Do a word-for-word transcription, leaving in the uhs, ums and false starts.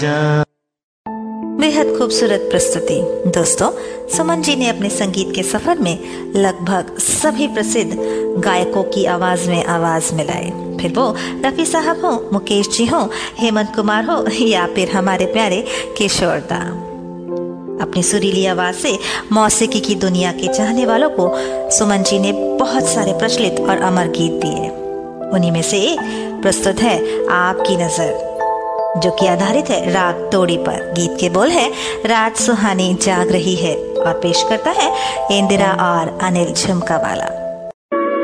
बेहद खूबसूरत प्रस्तुति। दोस्तों, सुमन जी ने अपने संगीत के सफर में लगभग सभी प्रसिद्ध गायकों की आवाज में आवाज मिलाई, फिर वो रफी साहब हो, मुकेश जी हो, हेमंत कुमार हो या फिर हमारे प्यारे किशोर दा। अपनी सुरीली आवाज से मौसीकी की दुनिया के चाहने वालों को सुमन जी ने बहुत सारे प्रचलित और अमर गीत दिए। उन्हीं में से एक प्रस्तुत है आपकी नजर, जो कि आधारित है राग तोड़ी पर। गीत के बोल है रात सुहानी जाग रही है और पेश करता है इंदिरा और अनिल झुमका वाला।